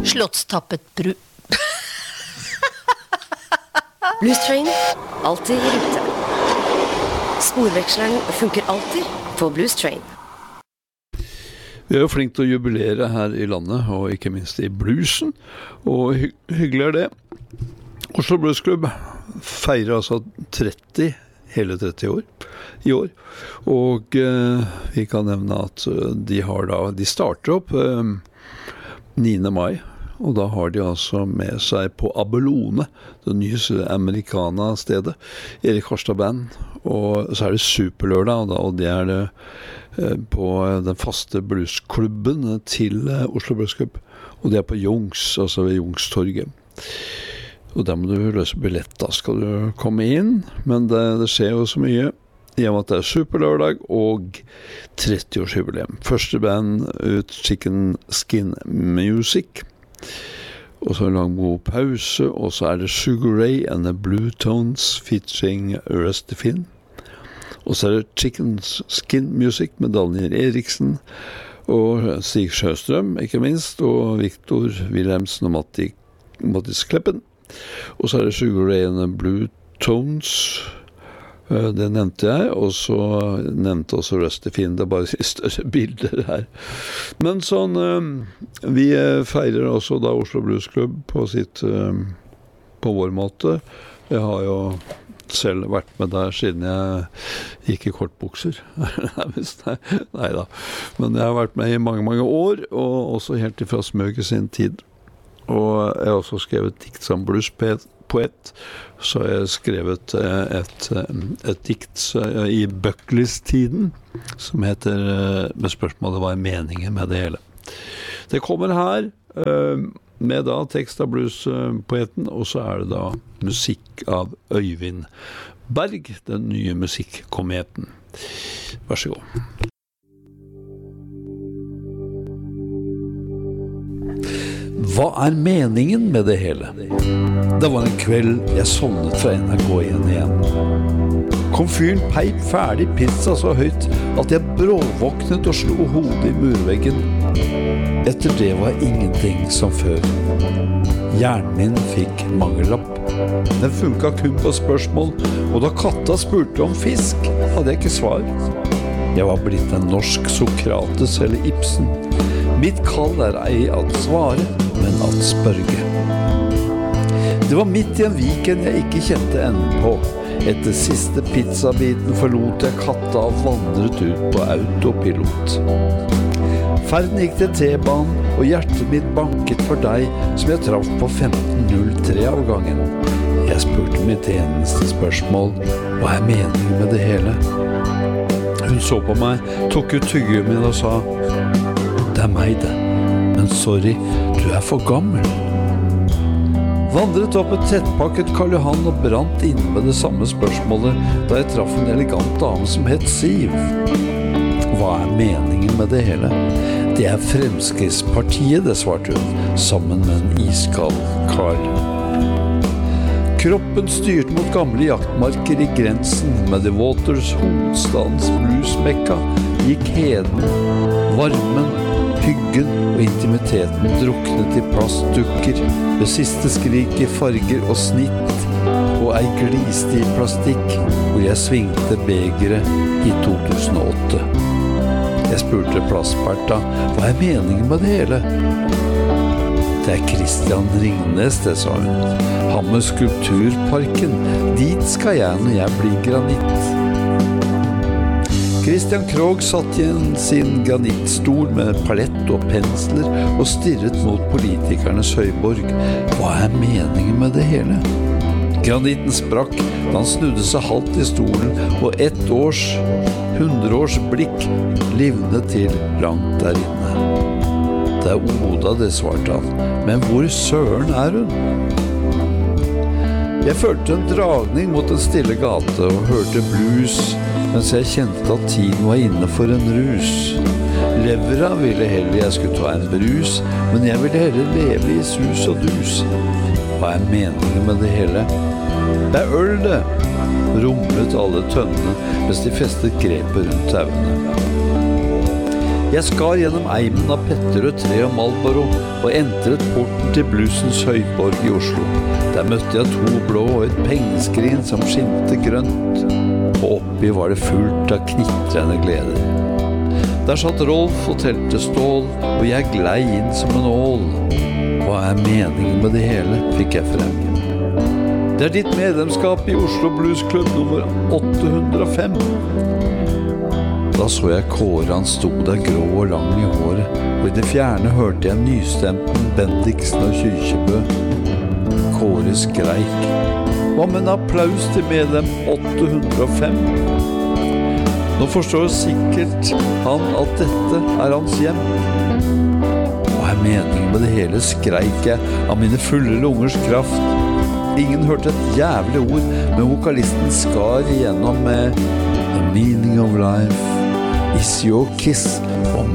Slottstappet Blues Train, alltid i rute. Sporveksleren funker alltid på Blues Train. Vi jo flink til å jubilere her i landet, og ikke minst i bluesen, og hyggelig det. Oslo Blues Club feirer altså 30 år i år, og vi kan nevne at de starter opp 9. mai, og da har de altså med seg på Abelone, det nye americana-stedet, Erik Harstad Band, og så det Superlørdag, og det det på den faste bluesklubben til Oslo Blues Club, og det på Jungs, altså ved Jungstorget. Og der må du løse billett, da skal du komme inn, men det skjer jo så mye, i og med at det Superlørdag og 30-årsjubileum. Første band ut Chicken Skin Music, og så en lang god pause, og så det Sugar Ray and the Blue Tones featuring Rusty Finn. Og så det Chicken Skin Music med Daniel Eriksen, og Stig Sjøstrøm, ikke minst, og Victor Wilhelmsen og Mattis Kleppen. Og så det Sugar Ray and the Blue Tones, det nevnte jeg, og så nevnte også Rusty Finn, det bare større bilder her. Men sånn, vi feirer også da Oslo Blues Club på vår måte. Jeg har jo selv vært med der siden jeg gikk i kortbukser. Nei da. Men jeg har vært med i mange år, og også helt ifra Smøge sin tid. Og jeg har også skrevet dikt som bluespoet, så jeg har skrevet et dikt i Bucklist-tiden, som heter, med spørsmålet hva meningen med det hele. Det kommer her med da tekst av bluespoeten, og så det da musikk av Øyvind Berg, den nye musikkometen. Vær så god. Hva meningen med det hele? Det var en kveld jeg sovnet fra NRK igjen. Kom fyren peip ferdig pizza så høyt at jeg bråvåknet og slo hodet i murveggen. Etter det var ingenting som før. Hjernen min fikk mangellapp. Den funket kun på spørsmål, og da katta spurte om fisk, hadde jeg ikke svar. Jeg var blitt en norsk Sokrates eller Ibsen. Mitt kall ei at svare, men at spørge. Det var midt i en weekend jeg ikke kjente enden på. Etter siste pizzabiten forlot jeg katta og vandret ut på autopilot. Ferden gikk til T-banen, og hjertet mitt banket for deg som jeg traff på 15:03-avgangen. Jeg spurte mitt eneste spørsmål, hva meningen med det hele? Hun så på meg, tok ut tyggegummi og sa, det meg det, men sorry, du for gammel. Vandret opp et tettpakket Karl Johan og brant inne med det samme spørsmålet da jeg traff en elegant dame som het Siv. Hva meningen med det hele? Det Fremskrittspartiet, det svarte hun, sammen med en iskald Karl. Kroppen styrte mot gamle jaktmarker i grensen med The Waters, hovedstadens bluesmekka, gikk heden, varmen, hyggen og intimiteten druknet i plastdukker ved siste skrik i farger og snitt og ei gliste i plastikk hvor jeg svingte begeret i 2008. Jeg spurte Plastberta, hva meningen med det hele? Det Christian Ringnes, det sa hun. Han med skulpturparken, dit skal jeg når jeg blir granitt. Christian Krogh satt i sin granittstol med palett og pensler og stirret mot politikernes høyborg. Hva meningen med det hele? Granitten sprakk da han snudde seg halvt i stolen, og 100 års blikk livnet til langt der inne. Det Oda, det svarte han, men hvor søren hun? Jeg følte en dragning mot en stille gate og hørte blues, mens jeg kjente at tiden var inne for en rus. Levra ville heller jeg skulle ta en brus, men jeg ville heller leve i sus og dus. Hva meningen med det hele? Det øl det, rumlet alle tønnene mens de festet grepet rundt tauene. Jeg skar gjennom eimen av Petterød 3 og Marlboro og entret porten til bluesens høyborg i Oslo. Der møtte jeg 2 blå og et pengeskrin som skinte grønt, og oppi var det fullt av knitrende gleder. Der satt Rolf og telte stål, og jeg glei inn som en ål. Hva meningen med det hele, fikk jeg frem. Det ditt medlemskap i Oslo Blues Club nummer 805. Da så jeg Kåre, han stod der grå og lang i håret, og i det fjerne hørte jeg nystemten Bendiksen og Kyrkjebø. Kåre skreik. Hva med en applaus til medlem 805? Nå forstår sikkert han at dette hans hjem. Hva meningen med det hele, skreik jeg av mine fulle lungers kraft. Ingen hørte et jævlig ord, men vokalisten skar igjennom med The meaning of life is your kiss og